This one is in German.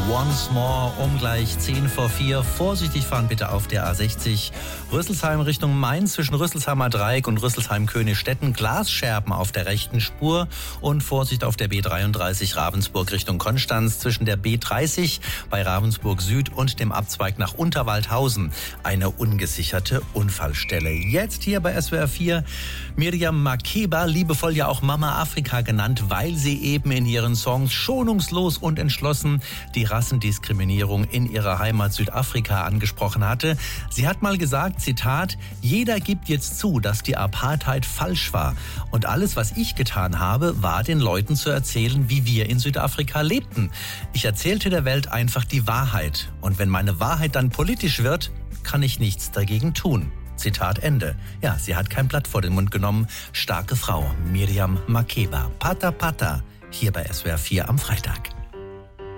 Once More um gleich 10 vor 4. Vorsichtig fahren bitte auf der A60. Rüsselsheim Richtung Mainz zwischen Rüsselsheimer Dreieck und Rüsselsheim-Königstetten. Glasscherben auf der rechten Spur. Und Vorsicht auf der B33 Ravensburg Richtung Konstanz zwischen der B30 bei Ravensburg Süd und dem Abzweig nach Unterwaldhausen. Eine ungesicherte Unfallstelle. Jetzt hier bei SWR 4 Miriam Makeba, liebevoll ja auch Mama Afrika genannt, weil sie eben in ihren Songs schonungslos und entschlossen die Rassendiskriminierung in ihrer Heimat Südafrika angesprochen hatte. Sie hat mal gesagt, Zitat, jeder gibt jetzt zu, dass die Apartheid falsch war. Und alles, was ich getan habe, war den Leuten zu erzählen, wie wir in Südafrika lebten. Ich erzählte der Welt einfach die Wahrheit. Und wenn meine Wahrheit dann politisch wird, kann ich nichts dagegen tun. Zitat Ende. Ja, sie hat kein Blatt vor den Mund genommen. Starke Frau, Miriam Makeba. Pata Pata, hier bei SWR 4 am Freitag.